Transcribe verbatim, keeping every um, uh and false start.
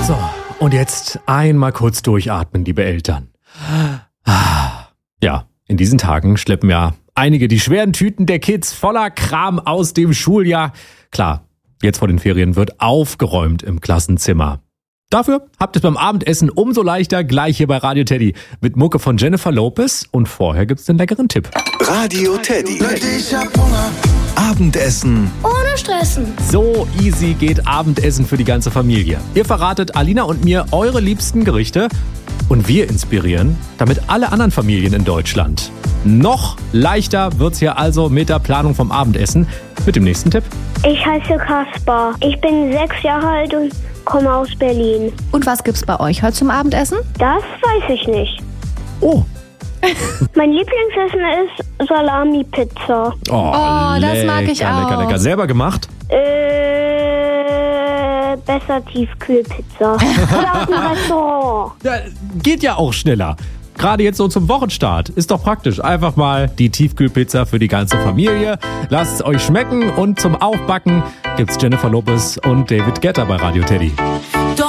So, und jetzt einmal kurz durchatmen, liebe Eltern. Ja, in diesen Tagen schleppen ja einige die schweren Tüten der Kids voller Kram aus dem Schuljahr. Klar, jetzt vor den Ferien wird aufgeräumt im Klassenzimmer. Dafür habt ihr es beim Abendessen umso leichter gleich hier bei Radio Teddy mit Mucke von Jennifer Lopez und vorher gibt's den leckeren Tipp. Radio Teddy. Abendessen ohne Stressen. So easy geht Abendessen für die ganze Familie. Ihr verratet Alina und mir eure liebsten Gerichte und wir inspirieren damit alle anderen Familien in Deutschland. Noch leichter wird's hier also mit der Planung vom Abendessen mit dem nächsten Tipp. Ich heiße Kaspar. Ich bin sechs Jahre alt und komme aus Berlin. Und was gibt's bei euch heute zum Abendessen? Das weiß ich nicht. Oh. Mein Lieblingsessen ist Salami-Pizza. Oh, Oh, das mag ich lecker, lecker, auch. lecker. Selber gemacht? Äh, besser Tiefkühlpizza. Oder aus dem Restaurant. Ja, geht ja auch schneller. Gerade jetzt so zum Wochenstart. Ist doch praktisch. Einfach mal die Tiefkühlpizza für die ganze Familie. Lasst es euch schmecken und zum Aufbacken gibt's Jennifer Lopez und David Guetta bei Radio Teddy.